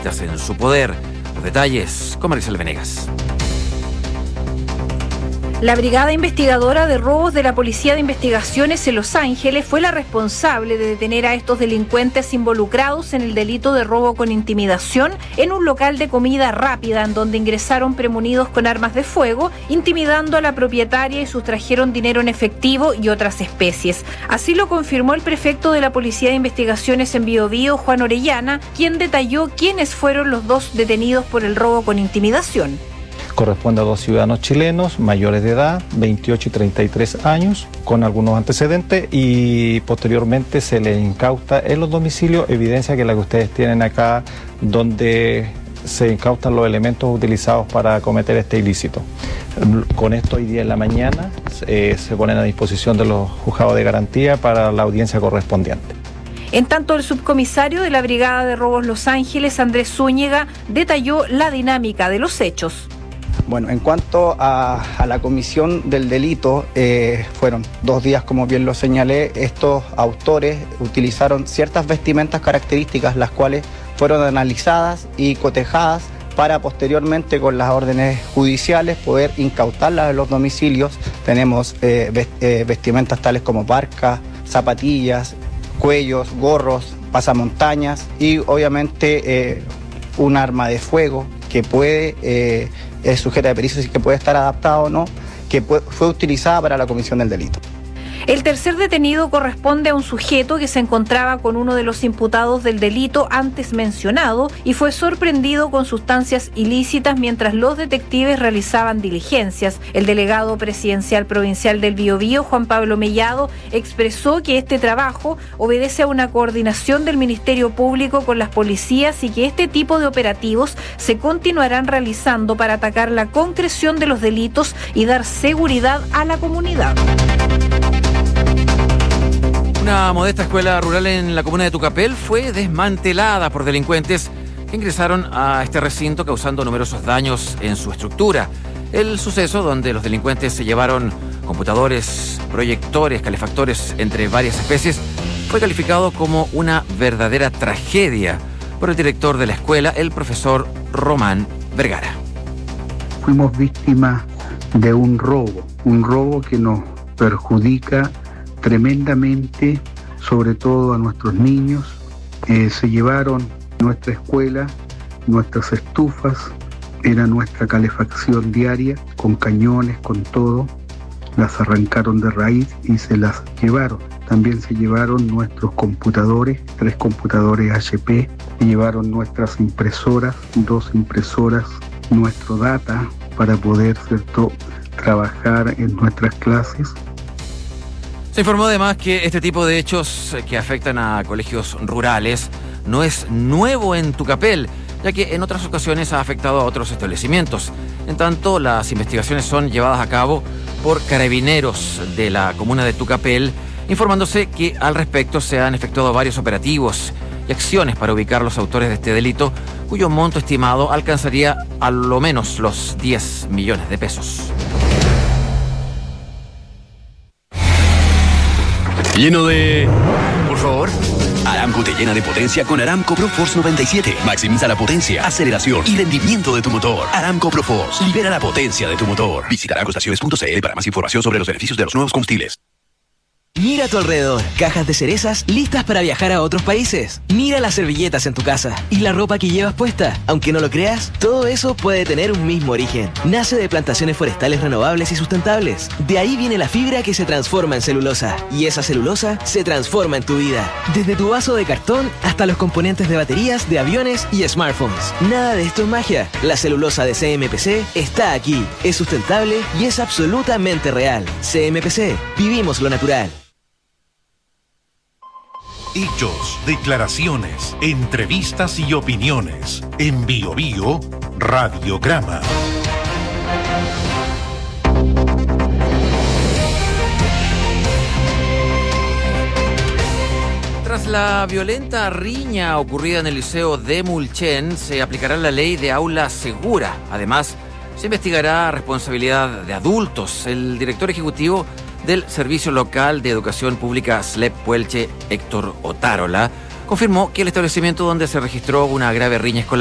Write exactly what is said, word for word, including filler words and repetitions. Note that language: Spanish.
ilícitas en su poder. Los detalles con Maricel Venegas. La Brigada Investigadora de Robos de la Policía de Investigaciones en Los Ángeles fue la responsable de detener a estos delincuentes involucrados en el delito de robo con intimidación en un local de comida rápida en donde ingresaron premunidos con armas de fuego, intimidando a la propietaria y sustrajeron dinero en efectivo y otras especies. Así lo confirmó el prefecto de la Policía de Investigaciones en Biobío, Juan Orellana, quien detalló quiénes fueron los dos detenidos por el robo con intimidación. Corresponde a dos ciudadanos chilenos mayores de edad, veintiocho y treinta y tres años, con algunos antecedentes, y posteriormente se les incauta en los domicilios evidencia que es la que ustedes tienen acá, donde se incautan los elementos utilizados para cometer este ilícito. Con esto hoy día en la mañana eh, se ponen a disposición de los juzgados de garantía para la audiencia correspondiente. En tanto, el subcomisario de la Brigada de Robos Los Ángeles, Andrés Zúñiga, detalló la dinámica de los hechos. Bueno, en cuanto a, a la comisión del delito, eh, fueron dos días, como bien lo señalé. Estos autores utilizaron ciertas vestimentas características, las cuales fueron analizadas y cotejadas para posteriormente, con las órdenes judiciales, poder incautarlas en los domicilios. Tenemos eh, vestimentas tales como parcas, zapatillas, cuellos, gorros, pasamontañas y obviamente eh, un arma de fuego que puede... Eh, es sujeta de pericia y que puede estar adaptado o no, que fue utilizada para la comisión del delito. El tercer detenido corresponde a un sujeto que se encontraba con uno de los imputados del delito antes mencionado y fue sorprendido con sustancias ilícitas mientras los detectives realizaban diligencias. El delegado presidencial provincial del Biobío, Juan Pablo Mellado, expresó que este trabajo obedece a una coordinación del Ministerio Público con las policías y que este tipo de operativos se continuarán realizando para atacar la concreción de los delitos y dar seguridad a la comunidad. Una modesta escuela rural en la comuna de Tucapel fue desmantelada por delincuentes que ingresaron a este recinto causando numerosos daños en su estructura. El suceso, donde los delincuentes se llevaron computadores, proyectores, calefactores, entre varias especies, fue calificado como una verdadera tragedia por el director de la escuela, el profesor Román Vergara. Fuimos víctimas de un robo, un robo que nos perjudica tremendamente, sobre todo a nuestros niños. Eh, se llevaron nuestra escuela, nuestras estufas, era nuestra calefacción diaria, con cañones, con todo. Las arrancaron de raíz y se las llevaron. También se llevaron nuestros computadores, tres computadores H P, se llevaron nuestras impresoras, dos impresoras, nuestro data para poder, ¿cierto?, trabajar en nuestras clases. Se informó además que este tipo de hechos que afectan a colegios rurales no es nuevo en Tucapel, ya que en otras ocasiones ha afectado a otros establecimientos. En tanto, las investigaciones son llevadas a cabo por carabineros de la comuna de Tucapel, informándose que al respecto se han efectuado varios operativos y acciones para ubicar a los autores de este delito, cuyo monto estimado alcanzaría a lo menos los diez millones de pesos. Lleno de... Por favor. Aramco te llena de potencia con Aramco ProForce noventa y siete. Maximiza la potencia, aceleración y rendimiento de tu motor. Aramco ProForce. Libera la potencia de tu motor. Visita aramco estaciones punto c l para más información sobre los beneficios de los nuevos combustibles. Mira a tu alrededor, cajas de cerezas listas para viajar a otros países. Mira las servilletas en tu casa y la ropa que llevas puesta. Aunque no lo creas, todo eso puede tener un mismo origen. Nace de plantaciones forestales renovables y sustentables. De ahí viene la fibra que se transforma en celulosa. Y esa celulosa se transforma en tu vida. Desde tu vaso de cartón hasta los componentes de baterías, de aviones y smartphones. Nada de esto es magia. La celulosa de C M P C está aquí. Es sustentable y es absolutamente real. C M P C. Vivimos lo natural. Hechos, declaraciones, entrevistas y opiniones. En Biobío, Radiograma. Tras la violenta riña ocurrida en el liceo de Mulchen, se aplicará la ley de aula segura. Además, se investigará responsabilidad de adultos. El director ejecutivo del Servicio Local de Educación Pública S L E P Puelche, Héctor Otárola, confirmó que el establecimiento donde se registró una grave riña escolar